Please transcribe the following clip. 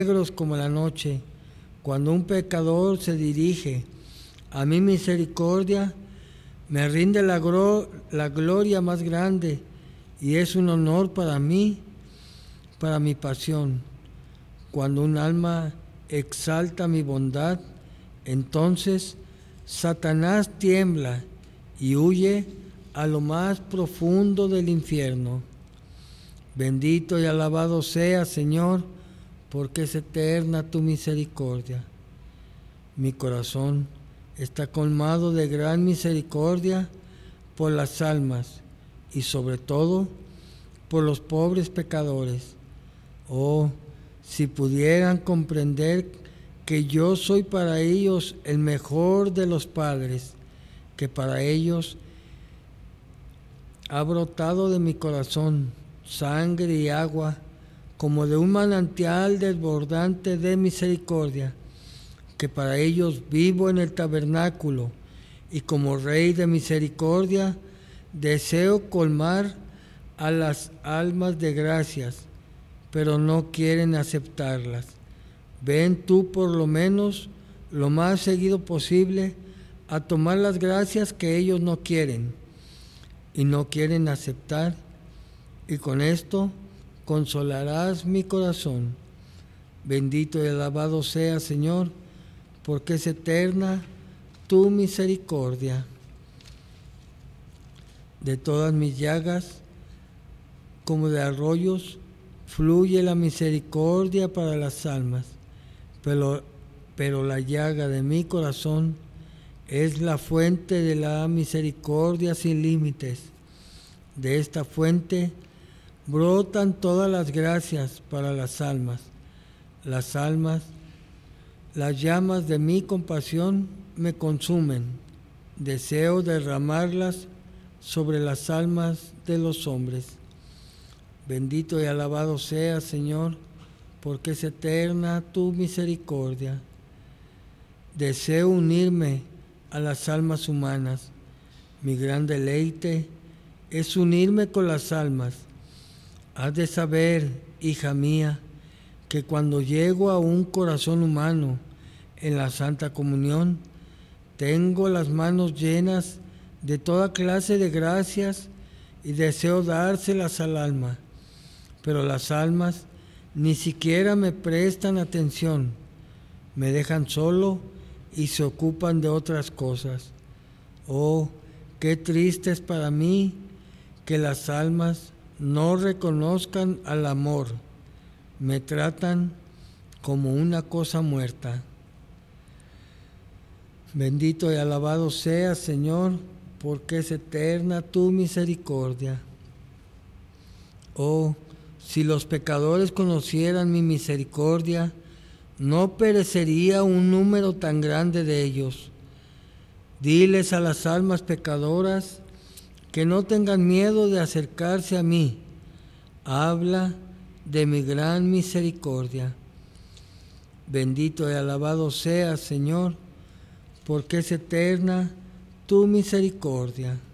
negros como la noche. Cuando un pecador se dirige a mi misericordia, me rinde la gloria más grande, y es un honor para mí, para mi pasión. Cuando un alma exalta mi bondad, entonces Satanás tiembla y huye a lo más profundo del infierno. Bendito y alabado sea, Señor, porque es eterna tu misericordia. Mi corazón está colmado de gran misericordia por las almas y sobre todo por los pobres pecadores. Oh, si pudieran comprender que yo soy para ellos el mejor de los padres, que para ellos ha brotado de mi corazón sangre y agua como de un manantial desbordante de misericordia, que para ellos vivo en el tabernáculo y como Rey de misericordia deseo colmar a las almas de gracias, pero no quieren aceptarlas. Ven tú por lo menos lo más seguido posible a tomar las gracias que ellos no quieren y no quieren aceptar, y con esto consolarás mi corazón. Bendito y alabado sea, Señor, porque es eterna tu misericordia. De todas mis llagas, como de arroyos, fluye la misericordia para las almas, pero la llaga de mi corazón es la fuente de la misericordia sin límites. De esta fuente brotan todas las gracias para las almas. Las llamas de mi compasión me consumen. Deseo derramarlas sobre las almas de los hombres. Bendito y alabado sea, Señor, porque es eterna tu misericordia. Deseo unirme a las almas humanas. Mi gran deleite es unirme con las almas. Has de saber, hija mía, que cuando llego a un corazón humano en la Santa Comunión, tengo las manos llenas de toda clase de gracias y deseo dárselas al alma, pero las almas ni siquiera me prestan atención, me dejan solo y se ocupan de otras cosas. Oh, qué triste es para mí que las almas no reconozcan al amor, me tratan como una cosa muerta. Bendito y alabado sea, Señor, porque es eterna tu misericordia. Oh, si los pecadores conocieran mi misericordia, no perecería un número tan grande de ellos. Diles a las almas pecadoras que no tengan miedo de acercarse a mí. Habla de mi gran misericordia. Bendito y alabado seas, Señor, porque es eterna tu misericordia.